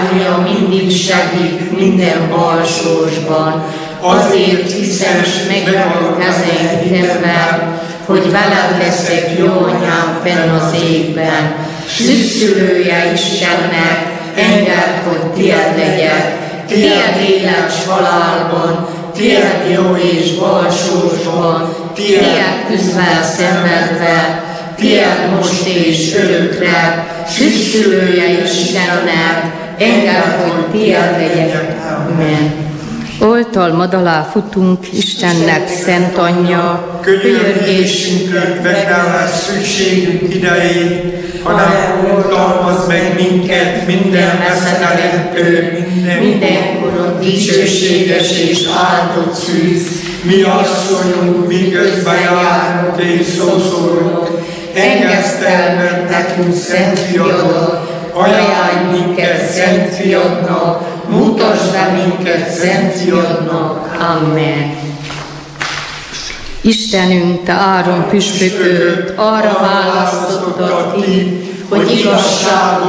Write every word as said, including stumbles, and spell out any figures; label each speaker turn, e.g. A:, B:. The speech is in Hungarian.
A: Mária mindig segít minden bal sorsban, azért hiszem, s megvan kezem hitemben, hogy veled leszek, jó anyám, fenn az égben. Szűzszülője Istennek, engedd, hogy tiéd legyek, tiéd élet s halálban, tiéd jó és bal sorsban, tiéd küzdve szenvedve, tiéd most és örökre, szűzszülője Istennek, engedd, hogy tiéd legyek. Amen. Oltalmad alá futunk Istennek, Szent Anyja, könyörgésünket vedd el szükségünk idején, hanem oltalmazd meg minket minden veszedelemtől, mindenkoron dicsőséges és áldott szűz. Mi asszonyunk, miközben járunk és szószólunk, engedd el meg nekünk Szent Fiadat, ajánlj minket Szent Fiadnak, mutasd be minket Szent Fiadnak. Amen. Istenünk, Te Áron püspököt arra választottad ki, hogy igazságot